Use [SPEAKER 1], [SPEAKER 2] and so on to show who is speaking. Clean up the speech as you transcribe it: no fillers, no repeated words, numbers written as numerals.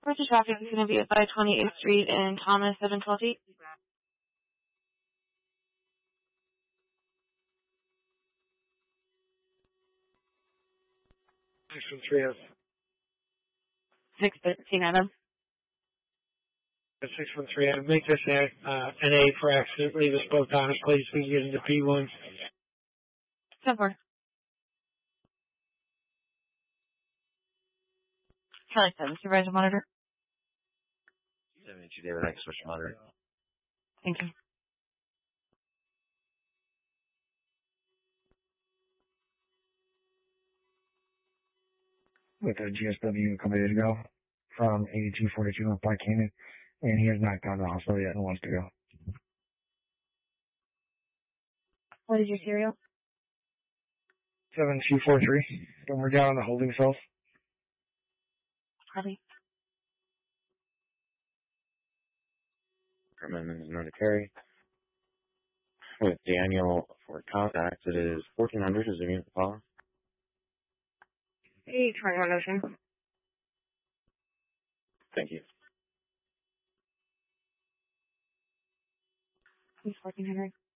[SPEAKER 1] Where's the traffic is going to be at 528th Street and Thomas 712
[SPEAKER 2] 613
[SPEAKER 1] 613 Adam.
[SPEAKER 2] 613 make this NA for accident. Leave us both honest, please. We can get into P1.
[SPEAKER 1] 10-4. Charlie 7, supervisor monitor.
[SPEAKER 3] 72 David X, switch monitor.
[SPEAKER 1] Thank you.
[SPEAKER 4] With a GSW a couple days ago from 8242 on Pike Canyon, and he has not gone to the hospital yet and wants to go.
[SPEAKER 1] What is your serial?
[SPEAKER 4] 7243. And we're down on the holding cells.
[SPEAKER 1] Copy.
[SPEAKER 3] Amendment is known to carry. With Daniel for contact, it is 1400. Is there a unit call?
[SPEAKER 1] 821 Ocean.
[SPEAKER 3] Thank you.
[SPEAKER 1] 1400.